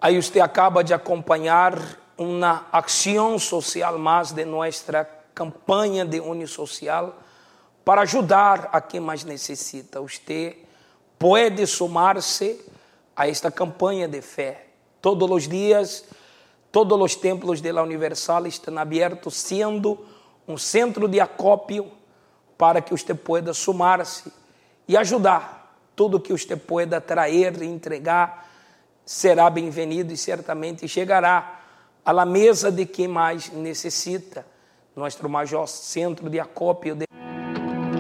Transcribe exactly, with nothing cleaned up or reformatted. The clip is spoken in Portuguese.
Aí você acaba de acompanhar uma ação social mais de nossa campanha de União Social para ajudar a quem mais necessita. Você pode somar-se a esta campanha de fé. Todos os dias, todos os templos da Universal estão abertos, sendo um centro de acópio para que você pueda somar-se e ajudar. Tudo que você pueda trazer e entregar será bem-vindo e certamente chegará à mesa de quem mais necessita. Nosso maior centro de acópio de